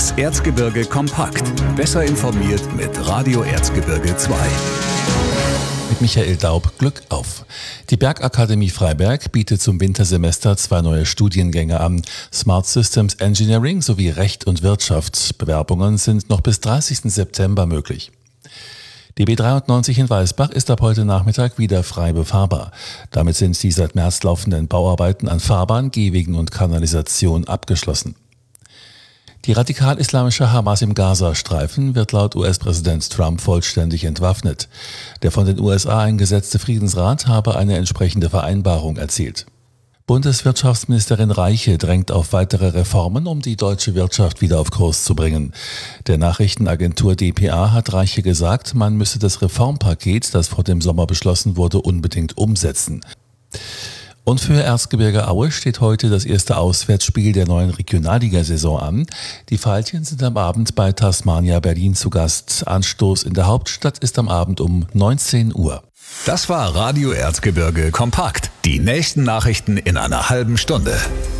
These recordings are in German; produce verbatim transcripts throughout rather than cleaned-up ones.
Das Erzgebirge kompakt. Besser informiert mit Radio Erzgebirge zwei. Mit Michael Daub, Glück auf. Die Bergakademie Freiberg bietet zum Wintersemester zwei neue Studiengänge an. Smart Systems Engineering sowie Recht und Wirtschaft. Bewerbungen sind noch bis dreißigsten September möglich. Die B dreiundneunzig in Weißbach ist ab heute Nachmittag wieder frei befahrbar. Damit sind die seit März laufenden Bauarbeiten an Fahrbahn, Gehwegen und Kanalisation abgeschlossen. Die radikal-islamische Hamas im Gazastreifen wird laut U S-Präsident Trump vollständig entwaffnet. Der von den U S A eingesetzte Friedensrat habe eine entsprechende Vereinbarung erzielt. Bundeswirtschaftsministerin Reiche drängt auf weitere Reformen, um die deutsche Wirtschaft wieder auf Kurs zu bringen. Der Nachrichtenagentur D P A hat Reiche gesagt, man müsse das Reformpaket, das vor dem Sommer beschlossen wurde, unbedingt umsetzen. Und für Erzgebirge Aue steht heute das erste Auswärtsspiel der neuen Regionalligasaison an. Die Veilchen sind am Abend bei Tasmania Berlin zu Gast. Anstoß in der Hauptstadt ist am Abend um neunzehn Uhr. Das war Radio Erzgebirge kompakt. Die nächsten Nachrichten in einer halben Stunde.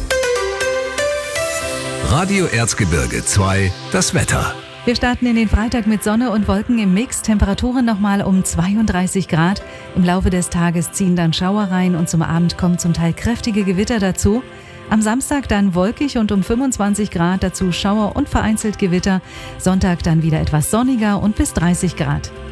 Radio Erzgebirge zwei, das Wetter. Wir starten in den Freitag mit Sonne und Wolken im Mix. Temperaturen nochmal um zweiunddreißig Grad. Im Laufe des Tages ziehen dann Schauer rein und zum Abend kommen zum Teil kräftige Gewitter dazu. Am Samstag dann wolkig und um fünfundzwanzig Grad, dazu Schauer und vereinzelt Gewitter. Sonntag dann wieder etwas sonniger und bis dreißig Grad.